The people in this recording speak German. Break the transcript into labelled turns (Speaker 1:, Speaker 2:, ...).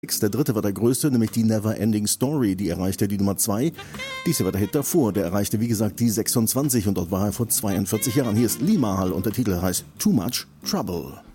Speaker 1: Der dritte war der größte, nämlich die Never Ending Story, die erreichte die Nummer 2. Dies hier war der Hit davor, der erreichte wie gesagt die 26 und dort war er vor 42 Jahren. Hier ist Lee Mahal und der Titel heißt Too Much Trouble.